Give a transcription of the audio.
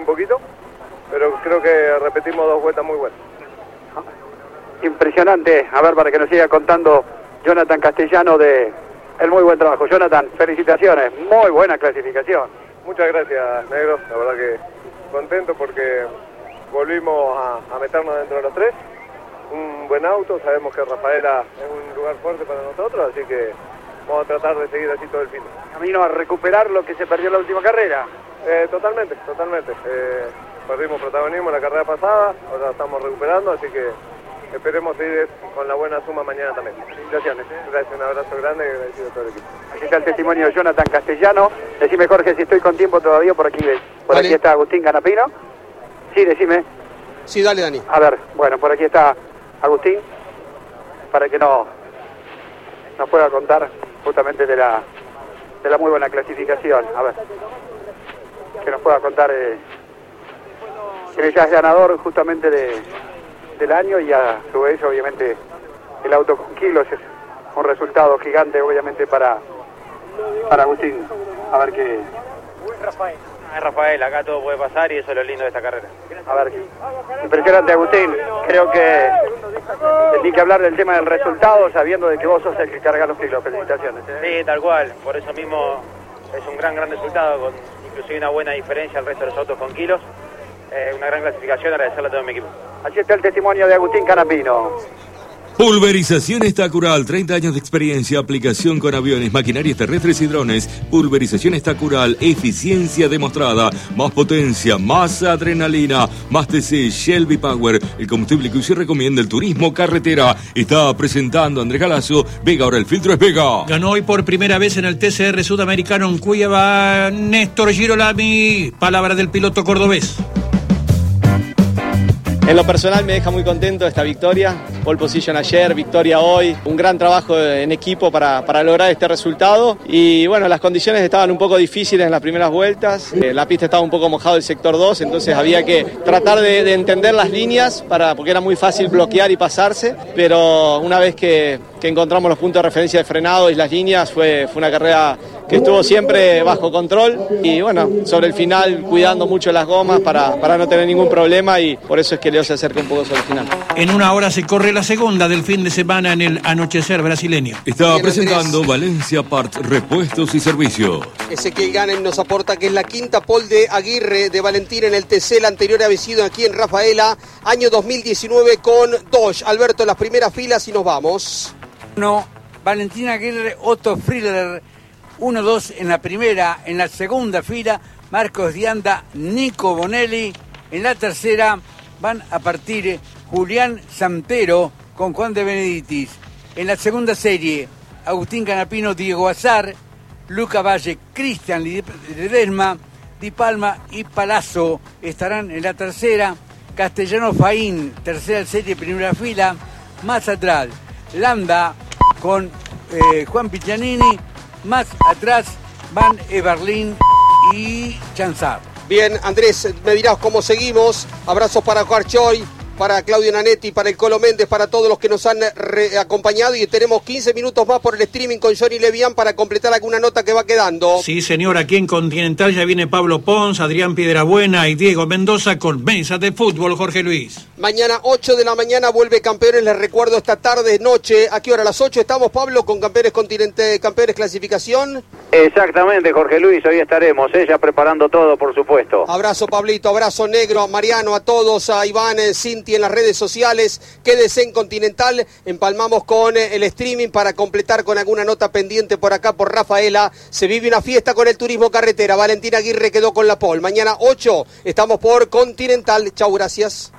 poquito, pero creo que repetimos 2 vueltas muy buenas. Impresionante, a ver, para que nos siga contando Jonathan Castellano de el muy buen trabajo. Jonathan, felicitaciones, muy buena clasificación. Muchas gracias, Negro, la verdad que contento porque volvimos a meternos dentro de los 3. Un buen auto, sabemos que Rafaela es un lugar fuerte para nosotros, así que vamos a tratar de seguir así todo el fin. Camino a recuperar lo que se perdió en la última carrera. Totalmente. Perdimos protagonismo en la carrera pasada, ahora estamos recuperando, así que esperemos seguir con la buena suma mañana también. Felicitaciones. Gracias, un abrazo grande y agradecido a todo el equipo. Aquí está el testimonio de Jonathan Castellano. Decime, Jorge, si estoy con tiempo todavía, por aquí está Agustín Canapino. Sí, decime. Sí, dale, Dani. A ver, bueno, por aquí está Agustín, para que nos pueda contar justamente de la muy buena clasificación. A ver, que nos pueda contar que ya es ganador justamente del año, y a su vez obviamente el auto con kilos es un resultado gigante obviamente para Agustín. A ver qué... Rafael, acá todo puede pasar y eso es lo lindo de esta carrera. A ver, impresionante, Agustín. Creo que tenés que hablar del tema del resultado sabiendo de que vos sos el que carga los kilos. Felicitaciones. Sí, tal cual, por eso mismo es un gran resultado, con inclusive una buena diferencia al resto de los autos con kilos. Una gran clasificación, agradecerle a todo mi equipo. Así está el testimonio de Agustín Canapino. Pulverización Estacural, 30 años de experiencia, aplicación con aviones, maquinarias terrestres y drones. Pulverización Estacural, eficiencia demostrada, más potencia, más adrenalina, más TC, Shelby Power, el combustible que usted recomienda el turismo carretera. Está presentando Andrés Galazo. Vega, ahora el filtro es Vega. Ganó hoy por primera vez en el TCR Sudamericano en Cuiabá Néstor Girolami, palabra del piloto cordobés. En lo personal me deja muy contento esta victoria, pole position ayer, victoria hoy, un gran trabajo en equipo para lograr este resultado y bueno, las condiciones estaban un poco difíciles en las primeras vueltas, la pista estaba un poco mojado el sector 2, entonces había que tratar de entender las líneas porque era muy fácil bloquear y pasarse, pero una vez que encontramos los puntos de referencia de frenado y las líneas fue una carrera que estuvo siempre bajo control y bueno, sobre el final cuidando mucho las gomas para no tener ningún problema y por eso es que Leo se acerca un poco sobre el final. En una hora se corre la segunda del fin de semana en el anochecer brasileño. Está presentando Valencia Parts, repuestos y servicios. Ezequiel Ganem nos aporta que es la quinta pole de Aguirre de Valentín en el TC, la anterior había sido aquí en Rafaela, año 2019 con Dodge. Alberto en las primeras filas y nos vamos. Valentín Aguirre, Otto Friedler, 1-2 en la primera, en la segunda fila, Marcos Dianda, Nico Bonelli, en la tercera van a partir Julián Santero con Juan de Benedictis, en la segunda serie, Agustín Canapino, Diego Azar, Luca Valle, Cristian Ledesma, Di Palma y Palazzo estarán en la tercera, Castellano Faín, tercera serie, primera fila, más atrás, Landa con Juan Piccianini, más atrás van Eberlin y Chanzar. Bien, Andrés, me dirás cómo seguimos. Abrazos para Juan Choy, para Claudio Nanetti, para el Colo Méndez, para todos los que nos han acompañado y tenemos 15 minutos más por el streaming con Johnny Levian para completar alguna nota que va quedando. Sí, señor, aquí en Continental ya viene Pablo Pons, Adrián Piedrabuena y Diego Mendoza con Mesa de Fútbol, Jorge Luis. Mañana 8 de la mañana vuelve Campeones, les recuerdo esta tarde, noche, ¿a qué hora? A las 8 estamos, Pablo, con Campeones Continente, Campeones Clasificación. Exactamente, Jorge Luis, hoy estaremos, ya preparando todo, por supuesto. Abrazo, Pablito, abrazo, Negro, a Mariano, a todos, a Iván, Cinti en las redes sociales, quédese en Continental, empalmamos con el streaming para completar con alguna nota pendiente por acá, por Rafaela, se vive una fiesta con el turismo carretera, Valentín Aguirre quedó con la pole, mañana 8 estamos por Continental, chau, gracias.